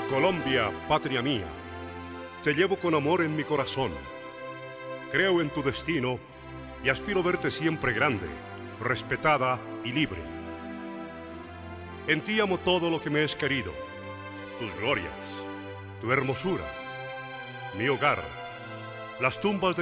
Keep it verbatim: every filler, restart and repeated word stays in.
Colombia, patria mía, te llevo con amor en mi corazón. Creo en tu destino y aspiro verte siempre grande, respetada y libre. En ti amo todo lo que me es querido, tus glorias, tu hermosura, mi hogar, las tumbas de